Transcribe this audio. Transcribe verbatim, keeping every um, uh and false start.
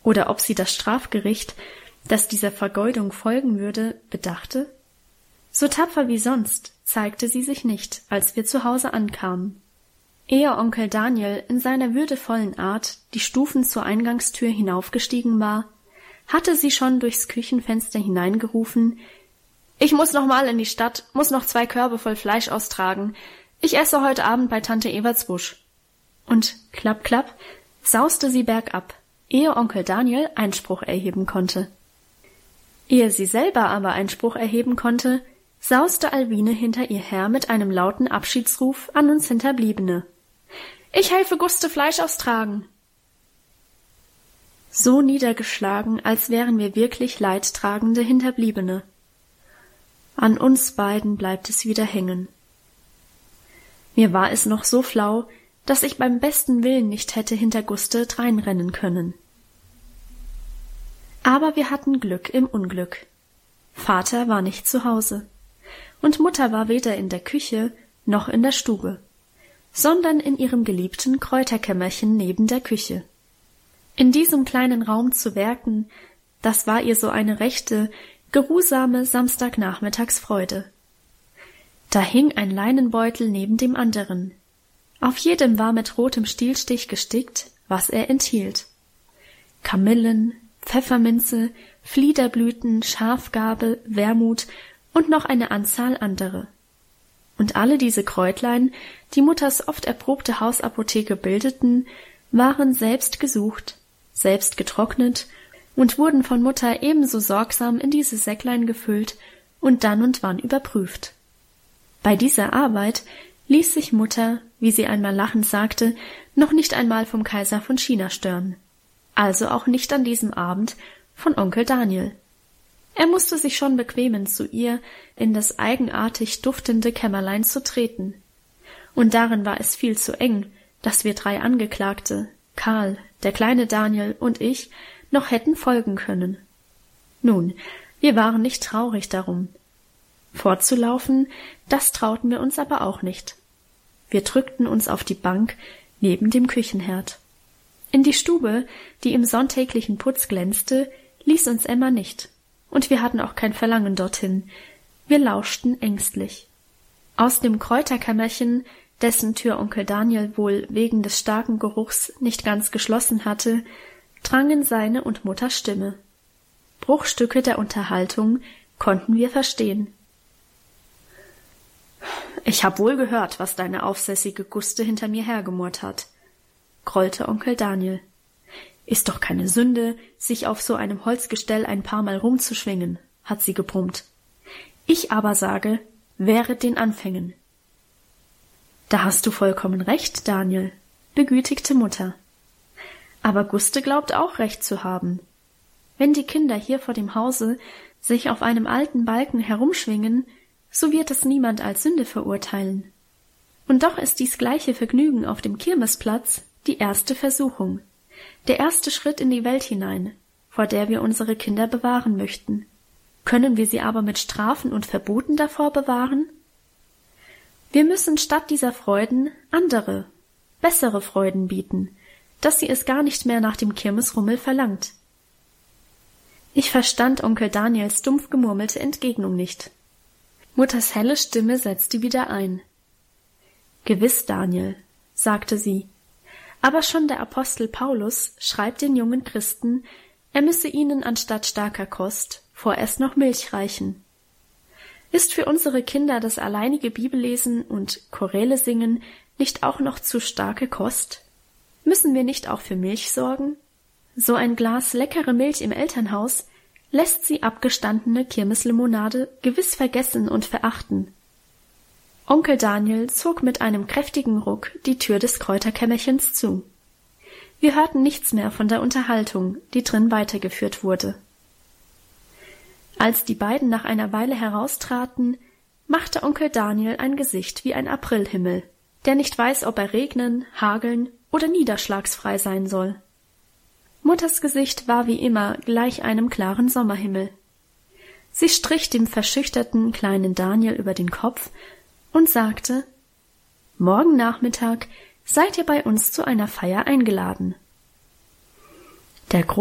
oder ob sie das Strafgericht, das dieser Vergeudung folgen würde, bedachte? So tapfer wie sonst zeigte sie sich nicht, als wir zu Hause ankamen. Ehe Onkel Daniel in seiner würdevollen Art die Stufen zur Eingangstür hinaufgestiegen war, hatte sie schon durchs Küchenfenster hineingerufen: »Ich muss noch mal in die Stadt, muss noch zwei Körbe voll Fleisch austragen. Ich esse heute Abend bei Tante Evertsbusch.« Und klapp, klapp, sauste sie bergab, ehe Onkel Daniel Einspruch erheben konnte. Ehe sie selber aber Einspruch erheben konnte, sauste Alwine hinter ihr her mit einem lauten Abschiedsruf an uns Hinterbliebene. »Ich helfe Guste Fleisch austragen!« So niedergeschlagen, als wären wir wirklich leidtragende Hinterbliebene. An uns beiden bleibt es wieder hängen. Mir war es noch so flau, dass ich beim besten Willen nicht hätte hinter Guste dreinrennen können. Aber wir hatten Glück im Unglück. Vater war nicht zu Hause, und Mutter war weder in der Küche noch in der Stube, sondern in ihrem geliebten Kräuterkämmerchen neben der Küche. In diesem kleinen Raum zu werken, das war ihr so eine rechte, geruhsame Samstagnachmittagsfreude. Da hing ein Leinenbeutel neben dem anderen. Auf jedem war mit rotem Stielstich gestickt, was er enthielt. Kamillen, Pfefferminze, Fliederblüten, Schafgarbe, Wermut und noch eine Anzahl andere. Und alle diese Kräutlein, die Mutters oft erprobte Hausapotheke bildeten, waren selbst gesucht, selbst getrocknet und wurden von Mutter ebenso sorgsam in diese Säcklein gefüllt und dann und wann überprüft. Bei dieser Arbeit ließ sich Mutter, wie sie einmal lachend sagte, noch nicht einmal vom Kaiser von China stören, also auch nicht an diesem Abend von Onkel Daniel. Er musste sich schon bequemen, zu ihr in das eigenartig duftende Kämmerlein zu treten. Und darin war es viel zu eng, dass wir drei Angeklagte, Karl, der kleine Daniel und ich, noch hätten folgen können. Nun, wir waren nicht traurig darum. Fortzulaufen, das trauten wir uns aber auch nicht. Wir drückten uns auf die Bank neben dem Küchenherd. In die Stube, die im sonntäglichen Putz glänzte, ließ uns Emma nicht, und wir hatten auch kein Verlangen dorthin. Wir lauschten ängstlich. Aus dem Kräuterkämmerchen, dessen Tür Onkel Daniel wohl wegen des starken Geruchs nicht ganz geschlossen hatte, drangen seine und Mutters Stimme. Bruchstücke der Unterhaltung konnten wir verstehen. »Ich hab wohl gehört, was deine aufsässige Guste hinter mir hergemurrt hat«, grollte Onkel Daniel. »Ist doch keine Sünde, sich auf so einem Holzgestell ein paar Mal rumzuschwingen«, hat sie gebrummt. »Ich aber sage, wehret den Anfängen.« »Da hast du vollkommen recht, Daniel«, begütigte Mutter. »Aber Guste glaubt auch recht zu haben. Wenn die Kinder hier vor dem Hause sich auf einem alten Balken herumschwingen, so wird es niemand als Sünde verurteilen. Und doch ist dies gleiche Vergnügen auf dem Kirmesplatz die erste Versuchung, der erste Schritt in die Welt hinein, vor der wir unsere Kinder bewahren möchten. Können wir sie aber mit Strafen und Verboten davor bewahren? Wir müssen statt dieser Freuden andere, bessere Freuden bieten, dass sie es gar nicht mehr nach dem Kirmesrummel verlangt.« Ich verstand Onkel Daniels dumpf gemurmelte Entgegnung nicht. Mutters helle Stimme setzte wieder ein. »Gewiss, Daniel«, sagte sie, »aber schon der Apostel Paulus schreibt den jungen Christen, er müsse ihnen anstatt starker Kost vorerst noch Milch reichen. Ist für unsere Kinder das alleinige Bibellesen und Choräle singen nicht auch noch zu starke Kost? Müssen wir nicht auch für Milch sorgen? So ein Glas leckere Milch im Elternhaus lässt sie abgestandene Kirmeslimonade gewiss vergessen und verachten.« Onkel Daniel zog mit einem kräftigen Ruck die Tür des Kräuterkämmerchens zu. Wir hörten nichts mehr von der Unterhaltung, die drin weitergeführt wurde. Als die beiden nach einer Weile heraustraten, machte Onkel Daniel ein Gesicht wie ein Aprilhimmel, der nicht weiß, ob er regnen, hageln oder niederschlagsfrei sein soll. Mutters Gesicht war wie immer gleich einem klaren Sommerhimmel. Sie strich dem verschüchterten kleinen Daniel über den Kopf und sagte: »Morgen Nachmittag seid ihr bei uns zu einer Feier eingeladen.« Der